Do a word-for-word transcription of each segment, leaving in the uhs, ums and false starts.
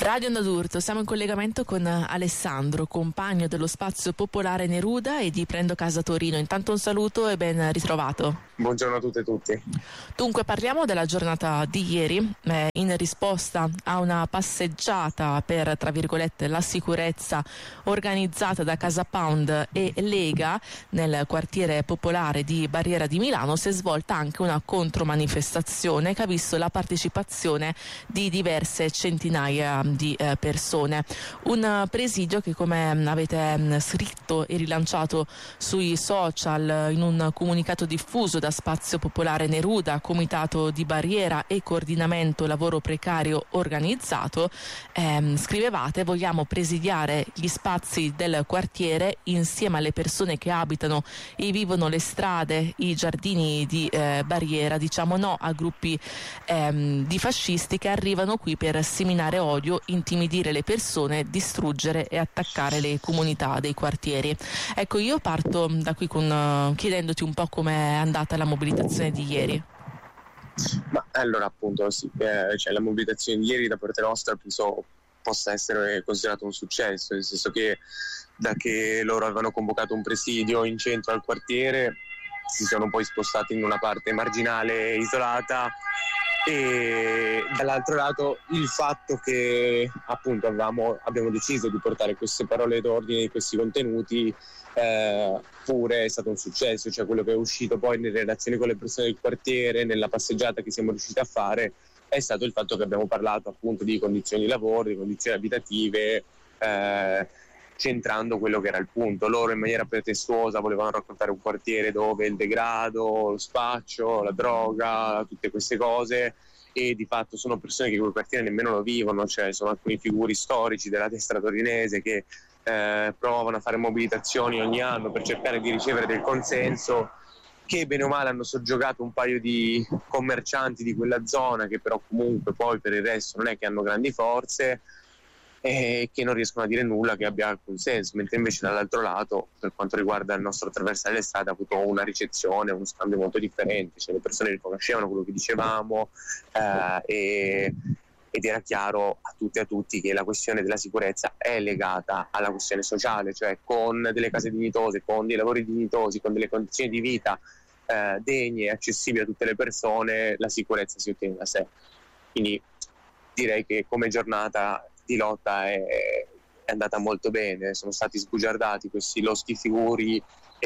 Radio Onda d'Urto, siamo in collegamento con Alessandro, compagno dello Spazio Popolare Neruda e di Prendo Casa Torino. Intanto un saluto e ben ritrovato. Buongiorno a tutte e tutti. Dunque parliamo della giornata di ieri, eh, in risposta a una passeggiata per, tra virgolette, la sicurezza organizzata da Casa Pound e Lega nel quartiere popolare di Barriera di Milano. Si è svolta anche una contromanifestazione che ha visto la partecipazione di diverse centinaia di eh, persone. Un presidio che, come avete mh, scritto e rilanciato sui social in un comunicato diffuso da Spazio Popolare Neruda, Comitato di Barriera e Coordinamento Lavoro Precario Organizzato, ehm, scrivevate: vogliamo presidiare gli spazi del quartiere insieme alle persone che abitano e vivono le strade, i giardini di eh, Barriera. Diciamo no a gruppi ehm, di fascisti che arrivano qui per seminare odio, intimidire le persone, distruggere e attaccare le comunità dei quartieri. Ecco, io parto da qui con, uh, chiedendoti un po' com'è andata la mobilitazione di ieri. Ma allora appunto sì, eh, cioè, la mobilitazione di ieri da parte nostra penso possa essere considerato un successo, nel senso che da che loro avevano convocato un presidio in centro al quartiere si sono poi spostati in una parte marginale isolata, e dall'altro lato il fatto che appunto avevamo, abbiamo deciso di portare queste parole d'ordine di questi contenuti eh, pure è stato un successo, cioè quello che è uscito poi nelle relazioni con le persone del quartiere, nella passeggiata che siamo riusciti a fare, è stato il fatto che abbiamo parlato appunto di condizioni di lavoro, di condizioni abitative, eh, centrando quello che era il punto. Loro in maniera pretestuosa volevano raccontare un quartiere dove il degrado, lo spaccio, la droga, tutte queste cose, e di fatto sono persone che quel quartiere nemmeno lo vivono, cioè sono alcuni figuri storici della destra torinese che eh, provano a fare mobilitazioni ogni anno per cercare di ricevere del consenso, che bene o male hanno soggiogato un paio di commercianti di quella zona, che però comunque poi per il resto non è che hanno grandi forze e che non riescono a dire nulla che abbia alcun senso, mentre invece dall'altro lato, per quanto riguarda il nostro attraversare le strade, ha avuto una ricezione, uno scambio molto differente, cioè le persone riconoscevano quello che dicevamo eh, e, ed era chiaro a tutti e a tutti che la questione della sicurezza è legata alla questione sociale, cioè con delle case dignitose, con dei lavori dignitosi, con delle condizioni di vita eh, degne e accessibili a tutte le persone, la sicurezza si ottiene da sé. Quindi direi che come giornata di lotta è, è andata molto bene, sono stati sbugiardati questi loschi figuri,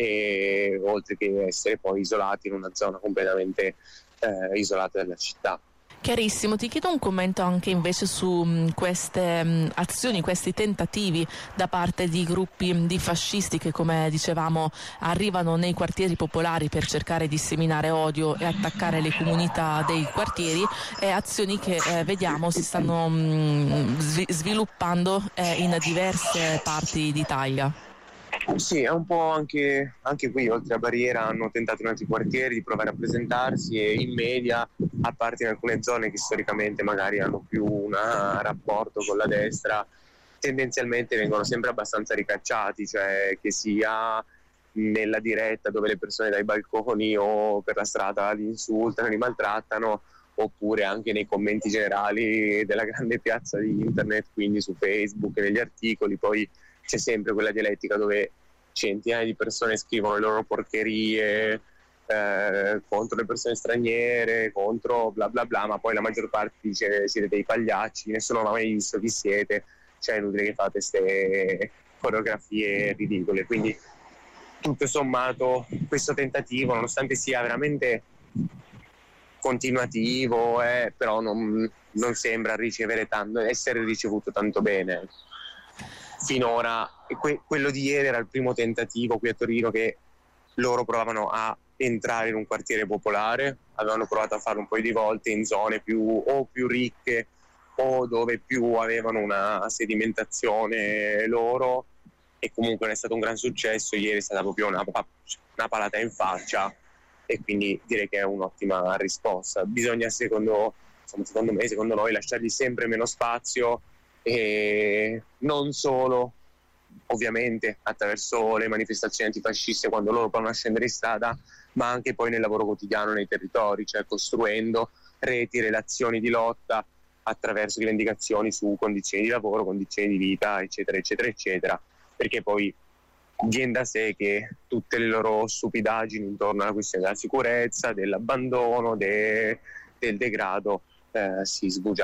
e oltre che essere poi isolati in una zona completamente eh, isolata dalla città. Chiarissimo, ti chiedo un commento anche invece su mh, queste mh, azioni, questi tentativi da parte di gruppi di fascisti che, come dicevamo, arrivano nei quartieri popolari per cercare di seminare odio e attaccare le comunità dei quartieri, e azioni che eh, vediamo si stanno mh, sviluppando eh, in diverse parti d'Italia. Sì, è un po' anche, anche qui, oltre a Barriera, hanno tentato in altri quartieri di provare a presentarsi, e in media, a parte in alcune zone che storicamente magari hanno più un rapporto con la destra, tendenzialmente vengono sempre abbastanza ricacciati, cioè che sia nella diretta dove le persone dai balconi o per la strada li insultano, li maltrattano, oppure anche nei commenti generali della grande piazza di internet, quindi su Facebook e negli articoli. Poi c'è sempre quella dialettica dove centinaia di persone scrivono le loro porcherie eh, contro le persone straniere, contro bla bla bla, ma poi la maggior parte dice siete dei pagliacci, nessuno ha mai visto chi siete, cioè è inutile che fate queste coreografie ridicole. Quindi tutto sommato questo tentativo, nonostante sia veramente continuativo, eh, però non, non sembra ricevere tanto, essere ricevuto tanto bene finora. Que- quello di ieri era il primo tentativo qui a Torino, che loro provavano a entrare in un quartiere popolare, avevano provato a farlo un paio di volte in zone più o più ricche o dove più avevano una sedimentazione loro, e comunque non è stato un gran successo. Ieri è stata proprio una, una palata in faccia, e quindi direi che è un'ottima risposta. Bisogna, secondo, insomma, secondo me, secondo noi, lasciargli sempre meno spazio, e non solo ovviamente attraverso le manifestazioni antifasciste quando loro provano a scendere in strada, ma anche poi nel lavoro quotidiano nei territori, cioè costruendo reti, relazioni di lotta attraverso rivendicazioni su condizioni di lavoro, condizioni di vita, eccetera, eccetera, eccetera, perché poi viene da sé che tutte le loro stupidaggini intorno alla questione della sicurezza, dell'abbandono, de, del degrado eh, si sbugiardano.